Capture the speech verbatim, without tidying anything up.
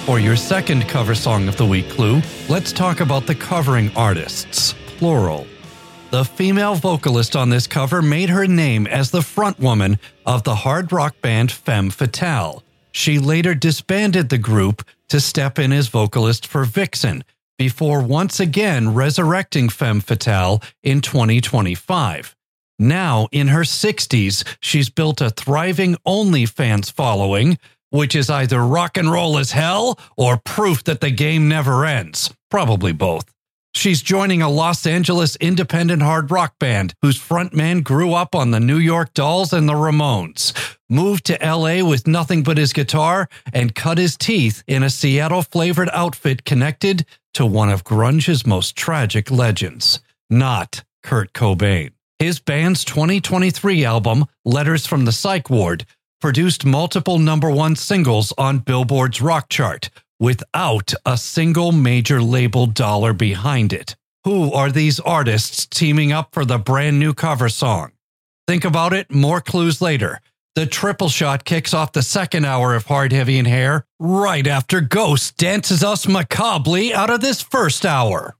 For your second cover song of the week clue, let's talk about the covering artists, plural. The female vocalist on this cover made her name as the frontwoman of the hard rock band Femme Fatale. She later disbanded the group to step in as vocalist for Vixen, before once again resurrecting Femme Fatale in twenty twenty-five. Now, in her sixties, she's built a thriving OnlyFans following, which is either rock and roll as hell or proof that the game never ends. Probably both. She's joining a Los Angeles independent hard rock band whose frontman grew up on the New York Dolls and the Ramones, moved to L A with nothing but his guitar, and cut his teeth in a Seattle-flavored outfit connected to one of grunge's most tragic legends, not Kurt Cobain. His band's twenty twenty-three album, Letters from the Psych Ward, produced multiple number one singles on Billboard's rock chart, without a single major label dollar behind it. Who are these artists teaming up for the brand new cover song? Think about it, more clues later. The Triple Shot kicks off the second hour of Hard, Heavy, and Hair right after Ghost dances us macabrely out of this first hour.